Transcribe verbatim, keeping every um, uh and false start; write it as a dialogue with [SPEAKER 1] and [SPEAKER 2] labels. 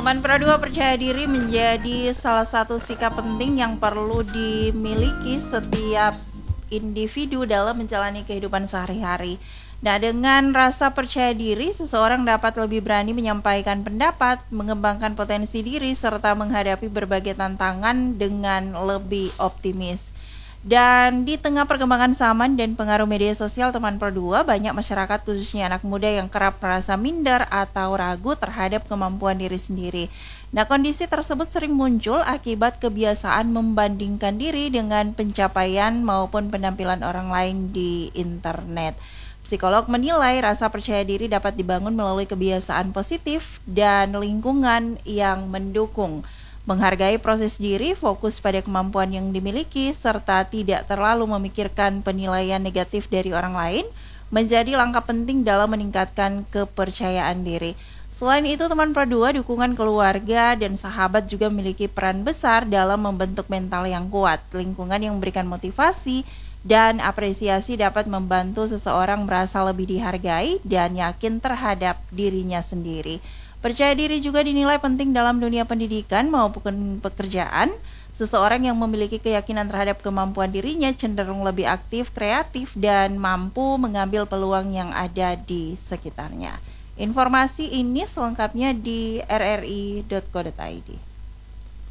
[SPEAKER 1] Teman Pro dua percaya diri menjadi salah satu sikap penting yang perlu dimiliki setiap individu dalam menjalani kehidupan sehari-hari. Nah, dengan rasa percaya diri, seseorang dapat lebih berani menyampaikan pendapat, mengembangkan potensi diri, serta menghadapi berbagai tantangan dengan lebih optimis. Dan di tengah perkembangan zaman dan pengaruh media sosial, teman Pro dua, banyak masyarakat khususnya anak muda yang kerap merasa minder atau ragu terhadap kemampuan diri sendiri. Nah, kondisi tersebut sering muncul akibat kebiasaan membandingkan diri dengan pencapaian maupun penampilan orang lain di internet. Psikolog menilai rasa percaya diri dapat dibangun melalui kebiasaan positif dan lingkungan yang mendukung. Menghargai proses diri, fokus pada kemampuan yang dimiliki, serta tidak terlalu memikirkan penilaian negatif dari orang lain, menjadi langkah penting dalam meningkatkan kepercayaan diri. Selain itu, teman Pro dua, dukungan keluarga dan sahabat juga memiliki peran besar dalam membentuk mental yang kuat. Lingkungan yang memberikan motivasi dan apresiasi dapat membantu seseorang merasa lebih dihargai dan yakin terhadap dirinya sendiri. Percaya diri juga dinilai penting dalam dunia pendidikan maupun pekerjaan. Seseorang yang memiliki keyakinan terhadap kemampuan dirinya cenderung lebih aktif, kreatif, dan mampu mengambil peluang yang ada di sekitarnya. Informasi ini selengkapnya di r r i dot co dot i d.